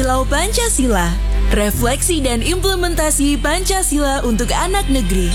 Pulau Pancasila. Refleksi dan implementasi Pancasila untuk anak negeri.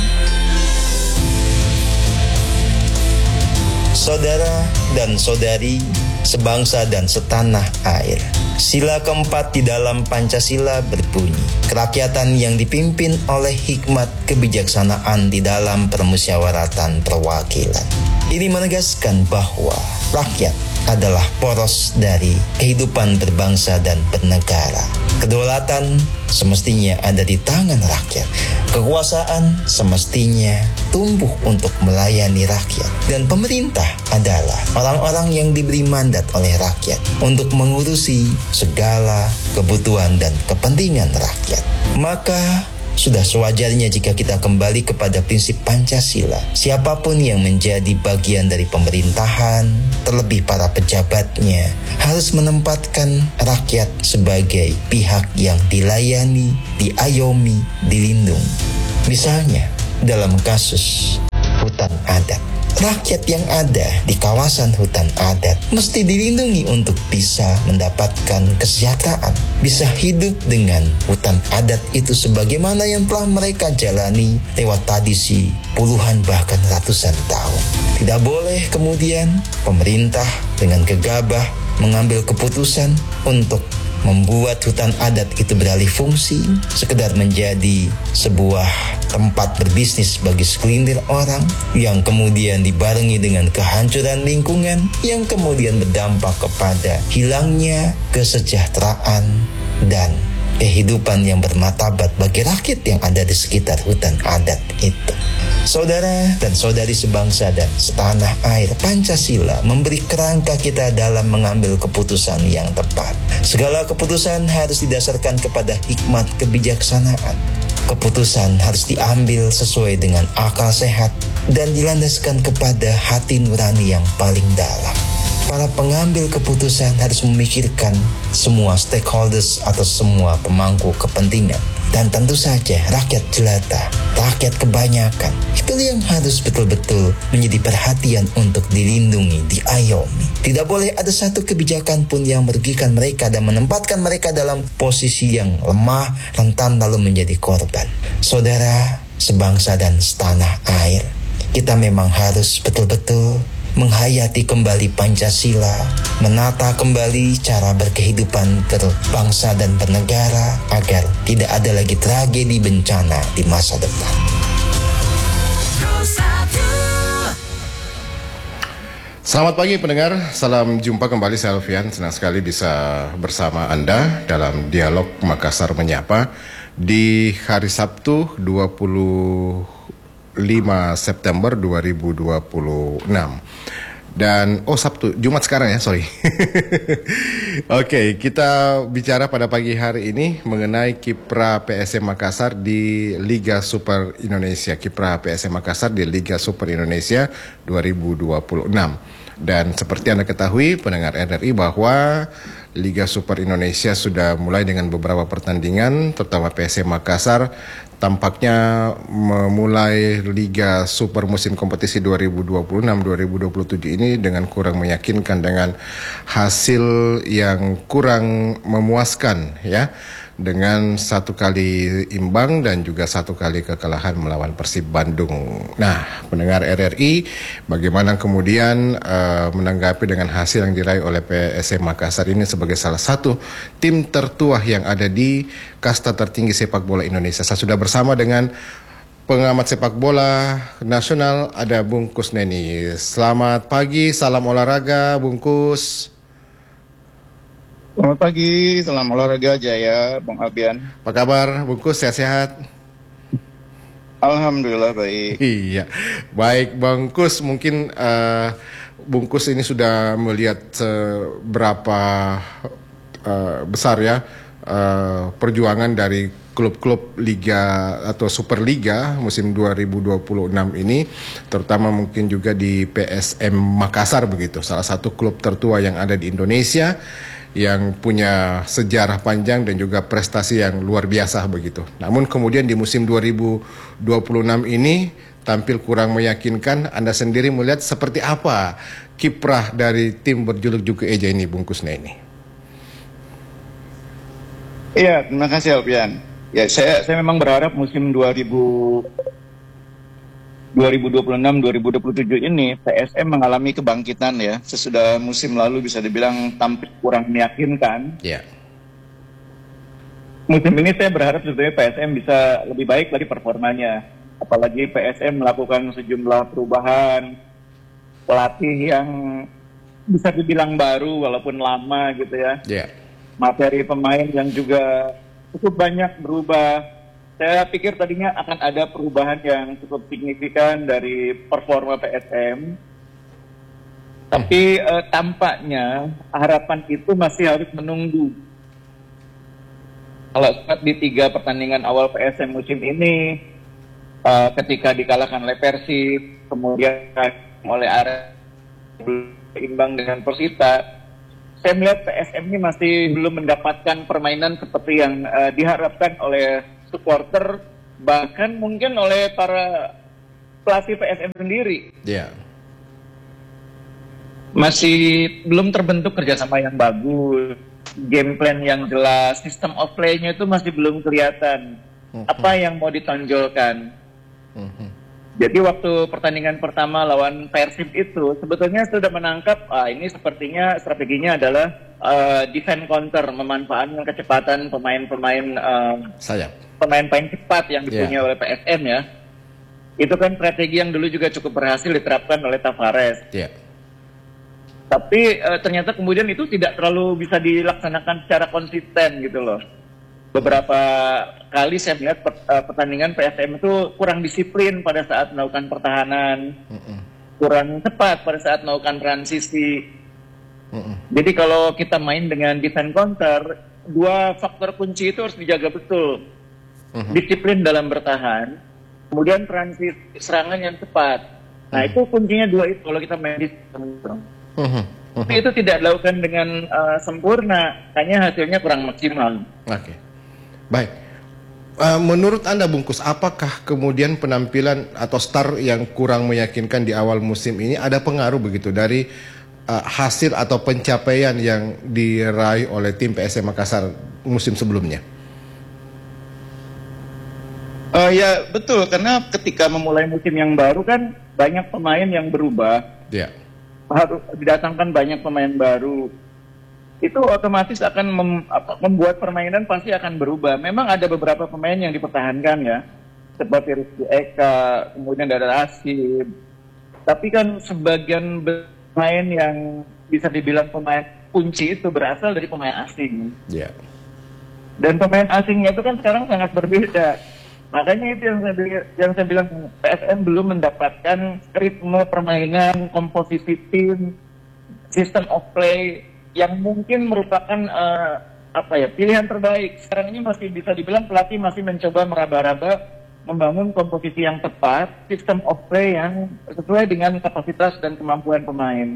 Saudara dan saudari, sebangsa dan setanah air. Sila keempat di dalam Pancasila berbunyi, kerakyatan yang dipimpin oleh hikmat kebijaksanaan di dalam permusyawaratan perwakilan. Ini menegaskan bahwa rakyat adalah poros dari kehidupan berbangsa dan bernegara. Kedaulatan semestinya ada di tangan rakyat. Kekuasaan semestinya tumbuh untuk melayani rakyat. Dan pemerintah adalah orang-orang yang diberi mandat oleh rakyat untuk mengurusi segala kebutuhan dan kepentingan rakyat. Maka sudah sewajarnya jika kita kembali kepada prinsip Pancasila. Siapapun yang menjadi bagian dari pemerintahan, terlebih para pejabatnya, harus menempatkan rakyat sebagai pihak yang dilayani, diayomi, dilindungi. Misalnya, dalam kasus hutan adat. Rakyat yang ada di kawasan hutan adat mesti dilindungi untuk bisa mendapatkan kesejahteraan, bisa hidup dengan hutan adat itu sebagaimana yang telah mereka jalani lewat tradisi puluhan bahkan ratusan tahun. Tidak boleh kemudian pemerintah dengan gegabah mengambil keputusan untuk membuat hutan adat itu beralih fungsi, sekedar menjadi sebuah tempat berbisnis bagi segelintir orang, yang kemudian dibarengi dengan kehancuran lingkungan, yang kemudian berdampak kepada hilangnya kesejahteraan dan kehidupan yang bermartabat bagi rakyat yang ada di sekitar hutan adat itu. Saudara dan saudari sebangsa dan setanah air, Pancasila memberi kerangka kita dalam mengambil keputusan yang tepat. Segala keputusan harus didasarkan kepada hikmat kebijaksanaan. Keputusan harus diambil sesuai dengan akal sehat dan dilandaskan kepada hati nurani yang paling dalam. Para pengambil keputusan harus memikirkan semua stakeholders atau semua pemangku kepentingan. Dan tentu saja rakyat jelata, rakyat kebanyakan, itu yang harus betul-betul menjadi perhatian untuk dilindungi, diayomi. Tidak boleh ada satu kebijakan pun yang merugikan mereka dan menempatkan mereka dalam posisi yang lemah, rentan lalu menjadi korban. Saudara, sebangsa dan setanah air, kita memang harus betul-betul menghayati kembali Pancasila, menata kembali cara berkehidupan berbangsa dan bernegara agar tidak ada lagi tragedi bencana di masa depan. Selamat pagi pendengar, salam jumpa kembali, saya Alfian. Senang sekali bisa bersama Anda dalam Dialog Makassar Menyapa di hari Sabtu 25 September 2026. Dan Jumat sekarang ya, sorry. Oke, kita bicara pada pagi hari ini mengenai kiprah PSM Makassar di Liga Super Indonesia. Kiprah PSM Makassar di Liga Super Indonesia 2026. Dan seperti Anda ketahui pendengar RRI bahwa Liga Super Indonesia sudah mulai dengan beberapa pertandingan, terutama PSM Makassar tampaknya memulai Liga Super musim kompetisi 2026-2027 ini dengan kurang meyakinkan, dengan hasil yang kurang memuaskan ya, dengan 1 kali imbang dan juga 1 kali kekalahan melawan Persib Bandung. Nah, pendengar RRI, bagaimana kemudian menanggapi dengan hasil yang diraih oleh PSM Makassar ini sebagai salah satu tim tertua yang ada di kasta tertinggi sepak bola Indonesia. Saya sudah bersama dengan pengamat sepak bola nasional, ada Bungkus Neni. Selamat pagi, salam olahraga Bungkus. Selamat pagi, salam olahraga Jaya, Bang Albian. Apa kabar Bungkus, sehat-sehat? Alhamdulillah baik. Iya, baik Bungkus, mungkin Bungkus ini sudah melihat seberapa besar ya perjuangan dari klub-klub Liga atau Superliga musim 2026 ini, terutama mungkin juga di PSM Makassar begitu, salah satu klub tertua yang ada di Indonesia, yang punya sejarah panjang dan juga prestasi yang luar biasa begitu. Namun kemudian di musim 2026 ini tampil kurang meyakinkan. Anda sendiri melihat seperti apa kiprah dari tim berjuluk Juku Eja ini, Bungkus Neni? Iya, terima kasih Alpian. Ya, saya memang berharap musim 2026-2027 ini PSM mengalami kebangkitan ya. Sesudah musim lalu bisa dibilang tampil kurang meyakinkan. Ya. Musim ini saya berharap sebetulnya PSM bisa lebih baik lagi performanya. Apalagi PSM melakukan sejumlah perubahan, pelatih yang bisa dibilang baru walaupun lama gitu ya. Ya. Materi pemain yang juga cukup banyak berubah. Saya pikir tadinya akan ada perubahan yang cukup signifikan dari performa PSM. Tapi tampaknya harapan itu masih harus menunggu. Kalau di 3 pertandingan awal PSM musim ini, ketika dikalahkan oleh Persib, kemudian oleh Arema imbang dengan Persita, saya melihat PSM ini masih belum mendapatkan permainan seperti yang diharapkan oleh supporter, bahkan mungkin oleh para pelatih PSM sendiri. Ya. Masih belum terbentuk kerjasama yang bagus, game plan yang jelas, sistem of play-nya itu masih belum kelihatan. Apa yang mau ditonjolkan? Jadi waktu pertandingan pertama lawan Persib itu sebetulnya sudah menangkap ini sepertinya strateginya adalah defense counter, memanfaatkan kecepatan pemain-pemain Sayap. pemain-pemain cepat yang dipunyai oleh PSM ya. Itu kan strategi yang dulu juga cukup berhasil diterapkan oleh Tavares. Ya. Tapi ternyata kemudian itu tidak terlalu bisa dilaksanakan secara konsisten gitu loh. Beberapa kali saya melihat pertandingan PSM itu kurang disiplin pada saat melakukan pertahanan, kurang tepat pada saat melakukan transisi. Jadi kalau kita main dengan defense counter, 2 faktor kunci itu harus dijaga betul. Disiplin dalam bertahan, kemudian transisi serangan yang tepat. Nah itu kuncinya 2 itu kalau kita main di tapi itu tidak dilakukan dengan sempurna, hanya hasilnya kurang maksimal. Oke. Baik, menurut Anda Bungkus, apakah kemudian penampilan atau start yang kurang meyakinkan di awal musim ini ada pengaruh begitu dari hasil atau pencapaian yang diraih oleh tim PSM Makassar musim sebelumnya? Ya betul, karena ketika memulai musim yang baru kan banyak pemain yang berubah. Ya. Harus didatangkan banyak pemain baru. Itu otomatis akan membuat permainan pasti akan berubah. Memang ada beberapa pemain yang dipertahankan ya, seperti Rizky Eka, kemudian ada Asib. Tapi kan sebagian pemain yang bisa dibilang pemain kunci itu berasal dari pemain asing. Ya. Dan pemain asingnya itu kan sekarang sangat berbeda. Makanya itu yang saya bilang PSM belum mendapatkan ritme permainan, komposisi tim, sistem of play yang mungkin merupakan pilihan terbaik. Sekarang ini masih bisa dibilang pelatih masih mencoba meraba-raba membangun komposisi yang tepat, sistem of play yang sesuai dengan kapasitas dan kemampuan pemain.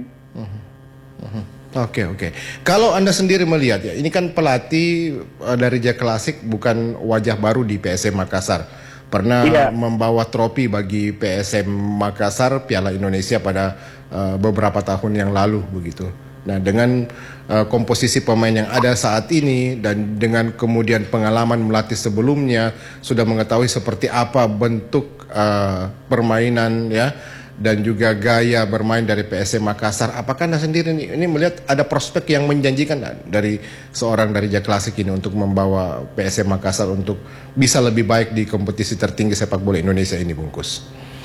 Oke. Kalau Anda sendiri melihat ya, ini kan pelatih dari Jack Classic bukan wajah baru di PSM Makassar. Pernah membawa trofi bagi PSM Makassar Piala Indonesia pada beberapa tahun yang lalu begitu. Nah, dengan komposisi pemain yang ada saat ini dan dengan kemudian pengalaman melatih sebelumnya, sudah mengetahui seperti apa bentuk permainan ya dan juga gaya bermain dari PSM Makassar. Apakah Anda sendiri ini melihat ada prospek yang menjanjikan dari seorang dari Jack Classic ini untuk membawa PSM Makassar untuk bisa lebih baik di kompetisi tertinggi sepak bola Indonesia ini, Bungkus?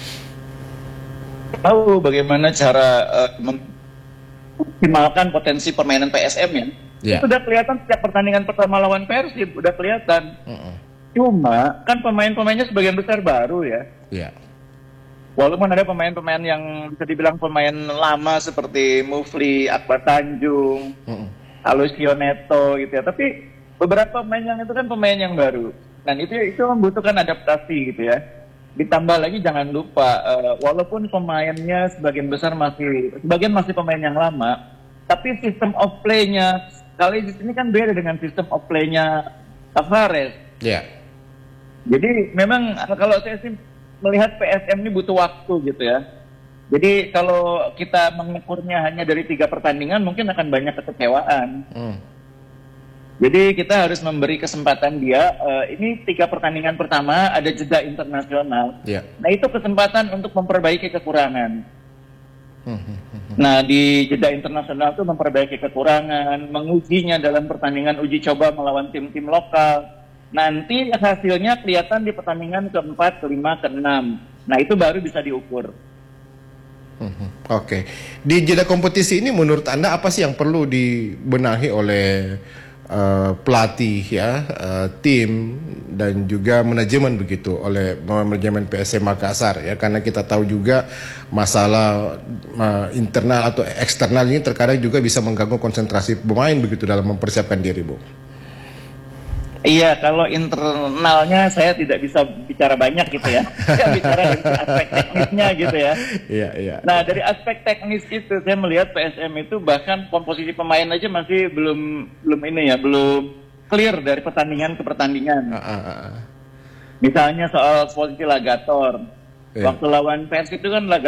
Tahu bagaimana cara optimalkan potensi permainan PSM ya. Sudah kelihatan setiap pertandingan pertama lawan Persib, udah kelihatan. Cuma kan pemain-pemainnya sebagian besar baru ya. Walaupun ada pemain-pemain yang bisa dibilang pemain lama seperti Mufli, Akbar Tanjung, Alusio Neto gitu ya. Tapi beberapa pemain yang itu kan pemain yang baru. Dan itu membutuhkan adaptasi gitu ya. Ditambah lagi jangan lupa, walaupun pemainnya sebagian masih pemain yang lama, tapi sistem of play-nya kali ini kan beda dengan sistem of play-nya Tavares. Jadi memang kalau saya sih melihat PSM ini butuh waktu gitu ya. Jadi kalau kita mengukurnya hanya dari 3 pertandingan mungkin akan banyak kekecewaan. Jadi kita harus memberi kesempatan dia. Ini 3 pertandingan pertama ada jeda internasional. Nah itu kesempatan untuk memperbaiki kekurangan. Nah di jeda internasional itu memperbaiki kekurangan, mengujinya dalam pertandingan uji coba melawan tim-tim lokal. Nanti hasilnya kelihatan di pertandingan ke-4, ke-5, ke-6. Nah itu baru bisa diukur. Oke. Di jeda kompetisi ini menurut Anda apa sih yang perlu dibenahi oleh pelatih ya, tim dan juga manajemen begitu oleh manajemen PSM Makassar ya, karena kita tahu juga masalah internal atau eksternal ini terkadang juga bisa mengganggu konsentrasi pemain begitu dalam mempersiapkan diri, Bu. Iya, kalau internalnya saya tidak bisa bicara banyak gitu ya. Saya bicara dari aspek teknisnya gitu ya. Iya. Nah, dari aspek teknis itu saya melihat PSM itu bahkan komposisi pemain aja masih belum clear dari pertandingan ke pertandingan. Misalnya soal posisi Lagator. Waktu lawan Pers itu kan